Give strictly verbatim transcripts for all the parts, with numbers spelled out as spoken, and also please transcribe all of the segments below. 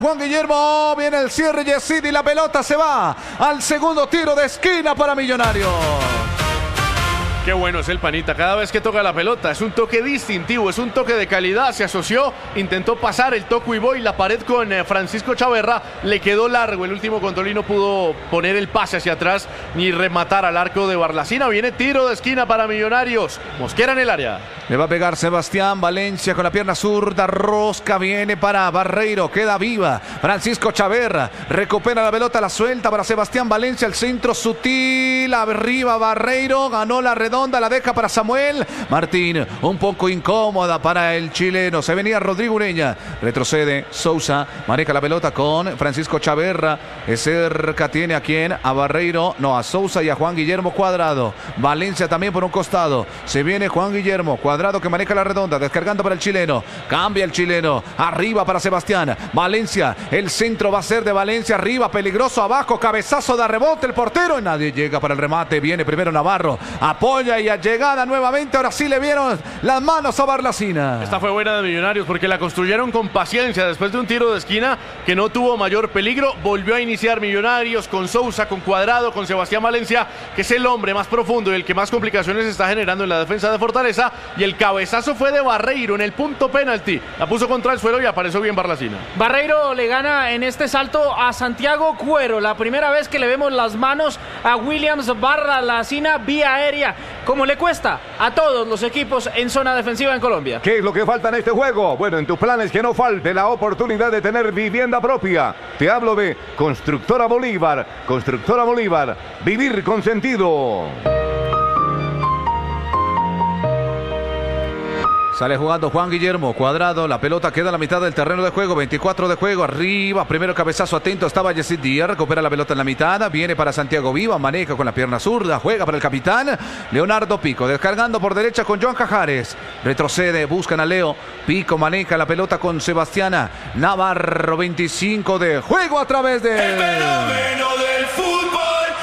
Juan Guillermo, viene el cierre, Yesid, y la pelota se va al segundo tiro de esquina para Millonarios. Qué bueno es el Panita, cada vez que toca la pelota es un toque distintivo, es un toque de calidad, se asoció, intentó pasar el toco y voy, la pared con eh, Francisco Chaverra, le quedó largo, el último control no pudo poner el pase hacia atrás ni rematar al arco de Barlacina. Viene tiro de esquina para Millonarios, Mosquera en el área. Le va a pegar Sebastián Valencia con la pierna zurda, rosca, viene para Barreiro, queda viva, Francisco Chaverra, recupera la pelota, la suelta para Sebastián Valencia, el centro sutil, arriba Barreiro, ganó la redonda, la deja para Samuel Martín, un poco incómoda para el chileno, se venía Rodrigo Ureña, retrocede Sousa, maneja la pelota con Francisco Chaverra, es cerca, tiene a quien, a Barreiro, no, a Sousa y a Juan Guillermo Cuadrado, Valencia también por un costado, se viene Juan Guillermo Cuadrado que maneja la redonda, descargando para el chileno, cambia el chileno, arriba para Sebastián Valencia, el centro va a ser de Valencia, arriba, peligroso, abajo, cabezazo de rebote, el portero, y nadie llega para el remate, viene primero Navarro, apoya y a llegada nuevamente, ahora sí le vieron las manos a Barlacina. Esta fue buena de Millonarios porque la construyeron con paciencia después de un tiro de esquina que no tuvo mayor peligro, volvió a iniciar Millonarios con Sousa, con Cuadrado, con Sebastián Valencia, que es el hombre más profundo y el que más complicaciones está generando en la defensa de Fortaleza, y el cabezazo fue de Barreiro en el punto penalti, la puso contra el suelo y apareció bien Barlacina. Barreiro le gana en este salto a Santiago Cuero, la primera vez que le vemos las manos a Williams Barlacina vía aérea, como le cuesta a todos los equipos en zona defensiva en Colombia. ¿Qué es lo que falta en este juego? Bueno, en tus planes que no falte la oportunidad de tener vivienda propia. Te hablo de Constructora Bolívar. Constructora Bolívar, vivir con sentido. Sale jugando Juan Guillermo Cuadrado, la pelota queda a la mitad del terreno de juego, veinticuatro de juego, arriba, primero cabezazo atento, estaba Yesid Díaz, recupera la pelota en la mitad, viene para Santiago Viva, maneja con la pierna zurda, juega para el capitán, Leonardo Pico, descargando por derecha con Joan Cajares, retrocede, buscan a Leo, Pico maneja la pelota con Sebastiana Navarro, veinticinco de juego a través de... El fenómeno del fútbol.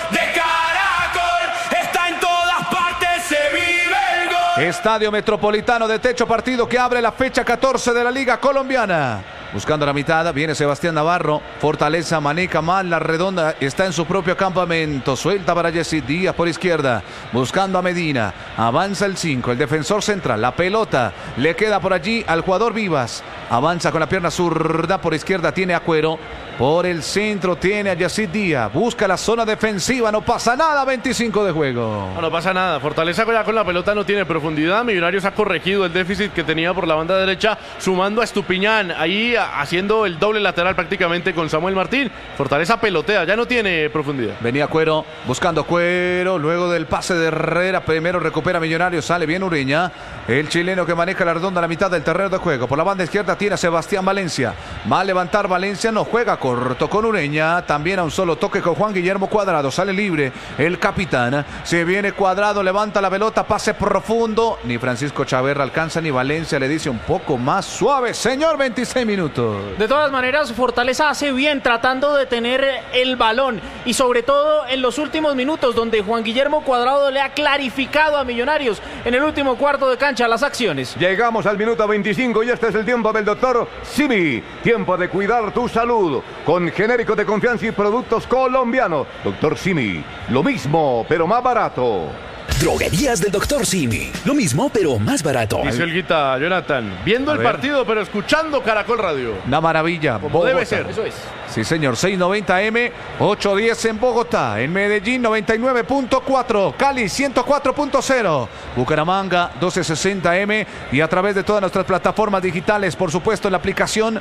Estadio Metropolitano de Techo, partido que abre la fecha catorce de la Liga Colombiana. Buscando la mitad, viene Sebastián Navarro, Fortaleza maneja mal, la redonda está en su propio campamento, suelta para Yesid Díaz por izquierda, buscando a Medina, avanza el cinco, el defensor central, la pelota le queda por allí al jugador Vivas, avanza con la pierna zurda, por izquierda tiene a Cuero, por el centro tiene a Yesid Díaz, busca la zona defensiva, no pasa nada, veinticinco de juego. No, no pasa nada, Fortaleza ya con la pelota no tiene profundidad, Millonarios ha corregido el déficit que tenía por la banda derecha, sumando a Estupiñán, ahí haciendo el doble lateral prácticamente con Samuel Martín. Fortaleza pelotea, ya no tiene profundidad. Venía Cuero, buscando Cuero, luego del pase de Herrera, primero recupera Millonarios, sale bien Ureña, el chileno que maneja la redonda a la mitad del terreno de juego. Por la banda izquierda tiene a Sebastián Valencia, va a levantar Valencia, no juega corto con Ureña, también a un solo toque con Juan Guillermo Cuadrado, sale libre el capitán, se viene Cuadrado, levanta la pelota, pase profundo, ni Francisco Chaverra alcanza, ni Valencia le dice un poco más suave, señor, veintiséis minutos. De todas maneras, Fortaleza hace bien tratando de tener el balón y sobre todo en los últimos minutos donde Juan Guillermo Cuadrado le ha clarificado a Millonarios en el último cuarto de cancha las acciones. Llegamos al minuto veinticinco y este es el tiempo del doctor Simi. Tiempo de cuidar tu salud con genérico de confianza y productos colombianos. doctor Simi, lo mismo pero más barato. Droguerías del doctor Simi. Lo mismo, pero más barato. Dice el Guita, Jonathan, viendo A el ver. partido, pero escuchando Caracol Radio. Una maravilla. Como Bogotá. debe ser. Eso es. Sí, señor, seiscientos noventa eme, ochocientos diez en Bogotá, en Medellín noventa y nueve punto cuatro, Cali ciento cuatro punto cero, Bucaramanga doce sesenta eme y a través de todas nuestras plataformas digitales, por supuesto en la aplicación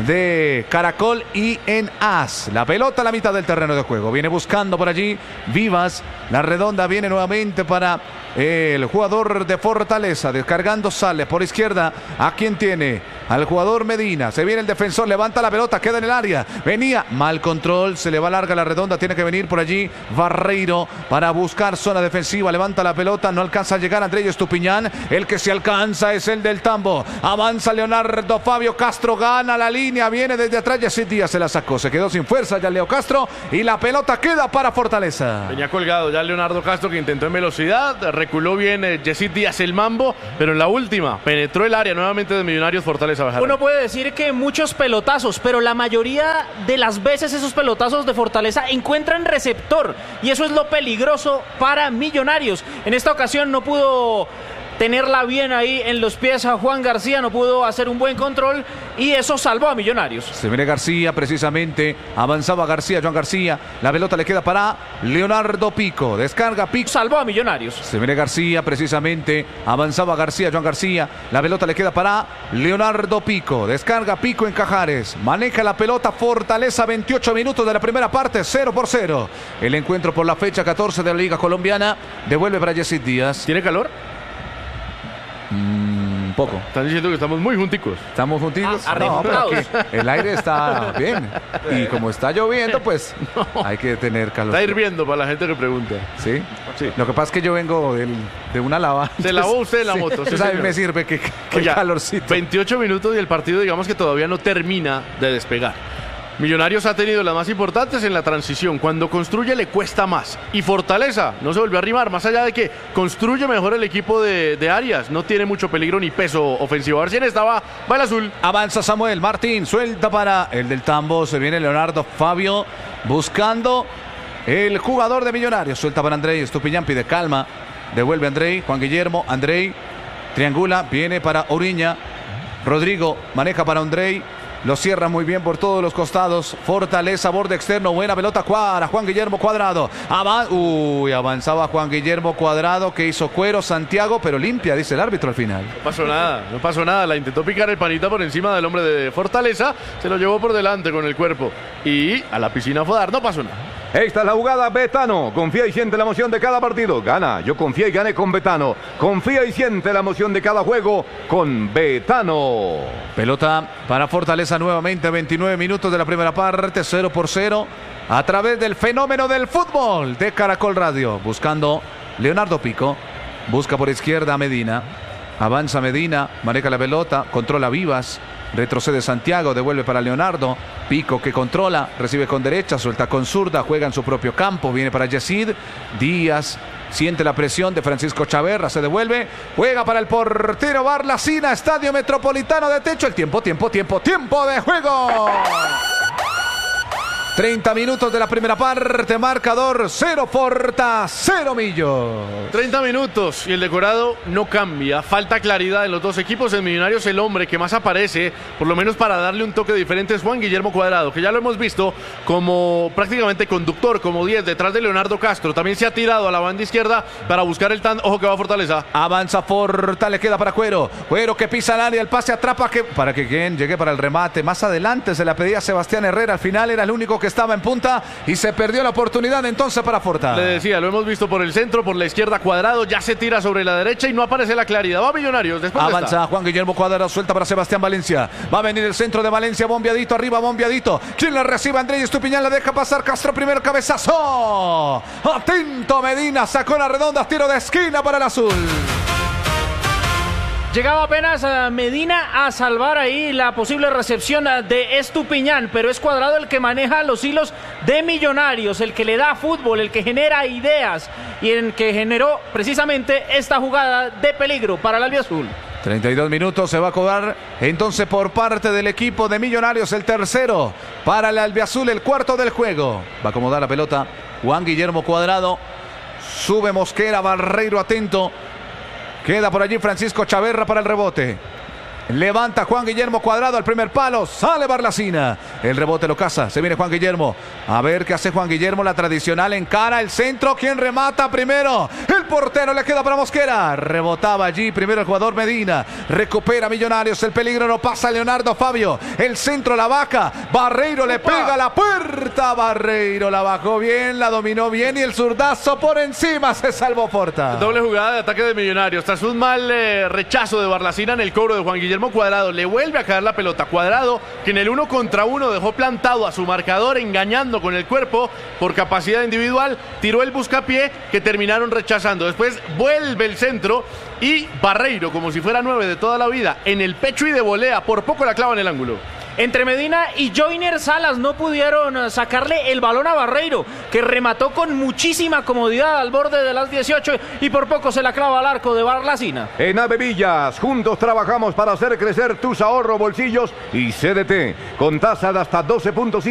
de Caracol y en A S. La pelota a la mitad del terreno de juego, viene buscando por allí Vivas, la redonda viene nuevamente para el jugador de Fortaleza, descargando sale por izquierda, a quien tiene al jugador Medina, se viene el defensor, levanta la pelota, queda en el área, venía mal control, se le va larga la redonda, tiene que venir por allí Barreiro para buscar zona defensiva, levanta la pelota, no alcanza a llegar Andrés Estupiñán, el que se alcanza es el del Tambo, avanza Leonardo Fabio Castro, gana la línea, viene desde atrás, Yesid Díaz se la sacó, se quedó sin fuerza ya Leo Castro y la pelota queda para Fortaleza. Venía colgado ya Leonardo Castro que intentó en velocidad, reculó bien eh, Yesid Díaz el Mambo, pero en la última penetró el área nuevamente de Millonarios Fortaleza Bejarano. Uno puede decir que muchos pelotazos, pero la mayoría de las veces esos pelotazos de Fortaleza encuentran receptor y eso es lo peligroso para Millonarios. En esta ocasión no pudo tenerla bien ahí en los pies a Juan García, no pudo hacer un buen control y eso salvó a Millonarios. Se viene García precisamente, avanzaba García, Joan García, la pelota le queda para Leonardo Pico, descarga Pico. Salvó a Millonarios. Se viene García precisamente, avanzaba García, Joan García, la pelota le queda para Leonardo Pico, descarga Pico en Cajares, maneja la pelota Fortaleza, veintiocho minutos de la primera parte, cero por cero. El encuentro por la fecha catorce de la Liga Colombiana, devuelve para Yesid Díaz. ¿Tiene calor? Un mm, poco. Están diciendo que estamos muy junticos. ¿Estamos junticos? Ah, no, pero arrebatados. aquí el aire está bien. Y como está lloviendo, pues No. hay que tener calor. Está hirviendo para la gente que pregunta. ¿Sí? Sí. Lo que pasa es que yo vengo del- de una lava. Se lavó usted en la moto, sí, Entonces a mí señor. me sirve que, que Oiga, calorcito. veintiocho minutos y el partido digamos que todavía no termina de despegar. Millonarios ha tenido las más importantes en la transición. Cuando construye le cuesta más. Y Fortaleza no se volvió a arrimar. Más allá de que construye mejor el equipo de, de Arias. No tiene mucho peligro ni peso ofensivo. A ver si en esta va, va el azul. Avanza Samuel Martín, suelta para el del Tambo. Se viene Leonardo Fabio buscando el jugador de Millonarios. Suelta para Andrei Estupiñán, pide calma. Devuelve Andrei, Juan Guillermo, Andrei triangula, viene para Oriña. Rodrigo maneja para Andrei. Lo cierra muy bien por todos los costados. Fortaleza, borde externo. Buena pelota cuadra. Juan Guillermo Cuadrado. Avan Uy, avanzaba Juan Guillermo Cuadrado que hizo cuero Santiago, pero limpia, dice el árbitro al final. No pasó nada, no pasó nada. La intentó picar el panita por encima del hombre de Fortaleza. Se lo llevó por delante con el cuerpo. Y a la piscina fue a dar. No pasó nada. Esta es la jugada Betano. Confía y siente la emoción de cada partido. Gana. Yo confío y gané con Betano. Confía y siente la emoción de cada juego con Betano. Pelota para Fortaleza nuevamente, veintinueve minutos de la primera parte, cero por cero. A través del fenómeno del fútbol de Caracol Radio. Buscando Leonardo Pico. Busca por izquierda a Medina. Avanza Medina, maneja la pelota, controla Vivas. Retrocede Santiago, devuelve para Leonardo. Pico que controla, recibe con derecha, suelta con zurda, juega en su propio campo, viene para Yesid Díaz. Siente la presión de Francisco Chaverra, se devuelve, juega para el portero Barlacina, Estadio Metropolitano de techo. El tiempo, tiempo, tiempo, tiempo de juego. treinta minutos de la primera parte, marcador cero Forta, cero Millos. treinta minutos y el decorado no cambia. Falta claridad en los dos equipos. En Millonarios el hombre que más aparece, por lo menos para darle un toque diferente, es Juan Guillermo Cuadrado, que ya lo hemos visto como prácticamente conductor, como diez detrás de Leonardo Castro. También se ha tirado a la banda izquierda para buscar el tan. Ojo que va a Fortaleza. Avanza Forta, le queda para Cuero. Cuero que pisa el área, el pase atrapa que para que quien llegue para el remate. Más adelante se la pedía a Sebastián Herrera. Al final era el único que estaba en punta y se perdió la oportunidad entonces para Forta. Le decía, lo hemos visto por el centro, por la izquierda Cuadrado, ya se tira sobre la derecha y no aparece la claridad. Va Millonarios, después de Avanza esta. Juan Guillermo Cuadrado, suelta para Sebastián Valencia. Va a venir el centro de Valencia, bombeadito arriba, bombeadito. ¿Quién la recibe? Andrés Estupiñán, la deja pasar Castro, primero cabezazo. Atento Medina, sacó la redonda, tiro de esquina para el azul. Llegaba apenas a Medina a salvar ahí la posible recepción de Estupiñán, pero es Cuadrado el que maneja los hilos de Millonarios, el que le da fútbol, el que genera ideas y el que generó precisamente esta jugada de peligro para el albiazul. treinta y dos minutos se va a cobrar entonces por parte del equipo de Millonarios el tercero para el albiazul, el cuarto del juego. Va a acomodar la pelota Juan Guillermo Cuadrado, sube Mosquera, Barreiro atento. Queda por allí Francisco Chaverra para el rebote. Levanta Juan Guillermo Cuadrado al primer palo. Sale Barlacina. El rebote lo caza. Se viene Juan Guillermo. A ver qué hace Juan Guillermo. La tradicional encara el centro. ¿Quién remata primero? El portero le queda para Mosquera. Rebotaba allí primero el jugador Medina. Recupera Millonarios. El peligro no pasa Leonardo Fabio. El centro la baja. Barreiro le pega a la puerta. Barreiro la bajó bien. La dominó bien. Y el zurdazo por encima. Se salvó Forta. Doble jugada de ataque de Millonarios. Tras un mal eh, rechazo de Barlacina en el cobro de Juan Guillermo Cuadrado, le vuelve a caer la pelota. Cuadrado, que en el uno contra uno dejó plantado a su marcador, engañando con el cuerpo por capacidad individual, tiró el buscapié que terminaron rechazando. Después vuelve el centro y Barreiro, como si fuera nueve de toda la vida, en el pecho y de volea, por poco la clava en el ángulo. Entre Medina y Joiner Salas no pudieron sacarle el balón a Barreiro, que remató con muchísima comodidad al borde de las dieciocho y por poco se la clava al arco de Barlacina. En Avevillas, juntos trabajamos para hacer crecer tus ahorros, bolsillos y C D T, con tasa de hasta doce punto cinco.